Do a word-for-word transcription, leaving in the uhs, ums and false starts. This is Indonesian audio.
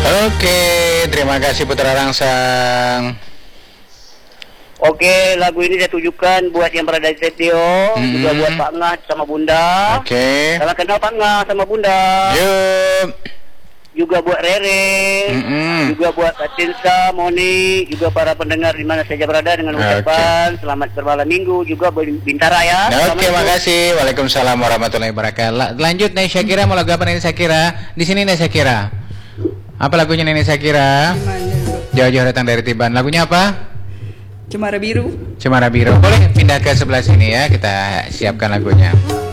Oke, terima kasih Putra Rangsang. Oke, lagu ini saya tujukan buat yang berada di studio, mm-hmm. juga buat Pak Ngah sama Bunda. Oke. Salam kenal Pak Ngah sama Bunda. Yuk. Juga buat Rere, mm-hmm. juga buat Atinsa, Moni, juga para pendengar di mana saja berada dengan ucapan okay. Selamat bermalam minggu, juga Bintara ya. Oke, okay, makasih. Waalaikumsalam warahmatullahi wabarakatuh. Lanjut nih Syakira, mau lagu apa nih Syakira? Di sini nih Syakira. Apa lagunya nih Syakira? Jauh-jauh datang dari Tiban. Lagunya apa? Cemara Biru. Cemara Biru. Boleh pindah ke sebelah sini ya, kita siapkan lagunya.